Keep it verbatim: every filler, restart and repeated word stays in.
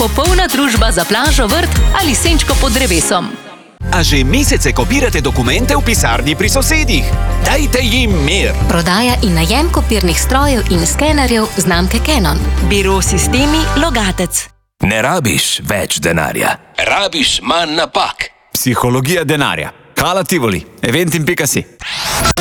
popolna družba za plažo, vrt ali senčko pod drevesom. A že mesece kopirate dokumente v pisarni pri sosedih? Dajte jim mir! Prodaja in najem kopirnih strojev in skenerjev znamke Canon. Biro Sistemi Logatec. Ne rabiš več denarja. Rabiš manj napak. Psihologija denarja. Hala Tivoli. Eventim pika si.